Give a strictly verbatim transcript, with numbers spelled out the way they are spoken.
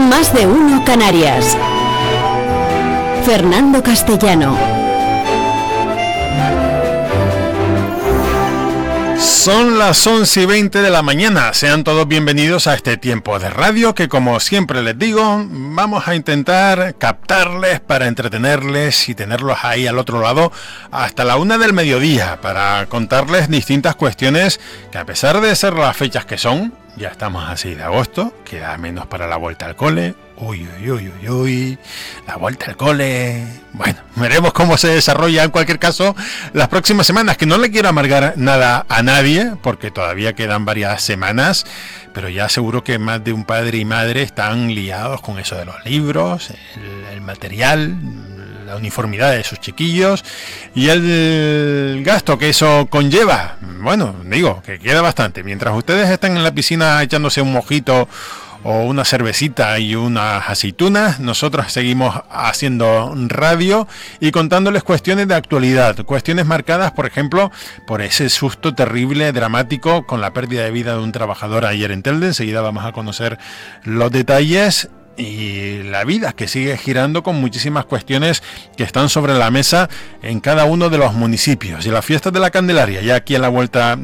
Más de Uno Canarias. Fernando Castellano. Son las once y veinte de la mañana. Sean todos bienvenidos a este tiempo de radio que, como siempre les digo, vamos a intentar captarles para entretenerles y tenerlos ahí al otro lado hasta la una del mediodía para contarles distintas cuestiones que, a pesar de ser las fechas que son, ya estamos a seis de agosto, queda menos para la vuelta al cole. Uy, uy, uy, uy, uy, la vuelta al cole. Bueno, veremos cómo se desarrolla en cualquier caso las próximas semanas, que no le quiero amargar nada a nadie, porque todavía quedan varias semanas, pero ya seguro que más de un padre y madre están liados con eso de los libros, el, el material, la uniformidad de sus chiquillos y el gasto que eso conlleva. Bueno, digo, que queda bastante. Mientras ustedes están en la piscina echándose un mojito o una cervecita y unas aceitunas, nosotros seguimos haciendo radio y contándoles cuestiones de actualidad, cuestiones marcadas, por ejemplo, por ese susto terrible, dramático, con la pérdida de vida de un trabajador ayer en Telde. Enseguida vamos a conocer los detalles. Y la vida que sigue girando con muchísimas cuestiones que están sobre la mesa en cada uno de los municipios. Y las fiestas de la Candelaria, ya aquí a la vuelta